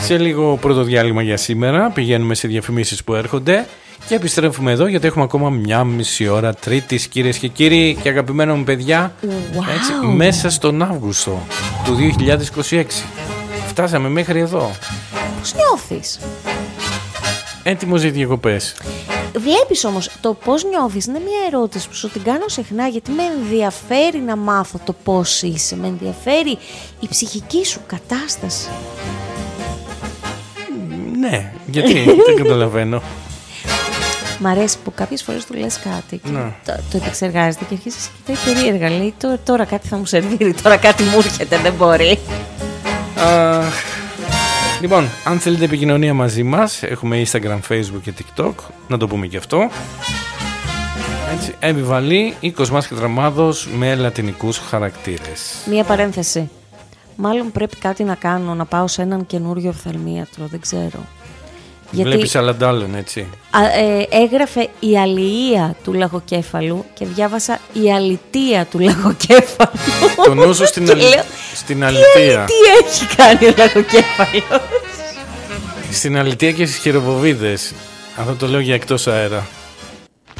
Σε λίγο πρώτο διάλειμμα για σήμερα. Πηγαίνουμε σε διαφημίσεις που έρχονται και επιστρέφουμε εδώ γιατί έχουμε ακόμα μια μισή ώρα Τρίτης, κυρίες και κύριοι και αγαπημένα μου παιδιά. Έτσι, μέσα στον Αύγουστο του 2026. Φτάσαμε μέχρι εδώ. Πώς νιώθεις? Έτοιμος για διακοπές. Βλέπεις όμως το πώς νιώθεις είναι μια ερώτηση που σου την κάνω συχνά, γιατί με ενδιαφέρει να μάθω το πώς είσαι. Με ενδιαφέρει η ψυχική σου κατάσταση. Ναι, γιατί δεν καταλαβαίνω. Μ' αρέσει που κάποιες φορές του λες κάτι και το επεξεργάζεται και αρχίζεις και κοιτάει περίεργα. Λέει τώρα κάτι θα μου σερβίρει, τώρα κάτι μου έρχεται, δεν μπορεί. Λοιπόν, αν θέλετε επικοινωνία μαζί μας, έχουμε Instagram, Facebook και TikTok, να το πούμε και αυτό. Έτσι, επιβαλή ή Κοσμάς και Τραμάδος με λατινικούς χαρακτήρες. Μία παρένθεση. Μάλλον πρέπει κάτι να κάνω, να πάω σε έναν καινούριο οφθαλμίατρο, δεν ξέρω. Βλέπεις αλλαντάλλον, έτσι. Έγραφε η αλληλεία του λαγοκέφαλου και διάβασα η αλητεία του λαγοκέφαλου. Το νου σου στην αλητεία. Τι έχει κάνει ο λαγοκέφαλος? Στην αλητεία και στις χειροβοβίδες. Αυτό το λέω για εκτός αέρα.